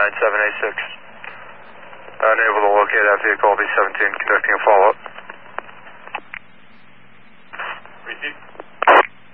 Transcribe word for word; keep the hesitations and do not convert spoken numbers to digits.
nine seven eight six. Unable to locate that vehicle, I'll be seventeen, conducting a follow-up.